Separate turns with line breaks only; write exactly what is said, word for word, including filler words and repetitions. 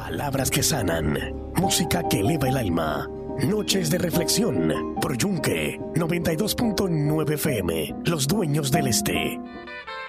Palabras que sanan, música que eleva el alma. Noches de reflexión, por Yunque noventa y dos punto nueve F M, Los Dueños del Este.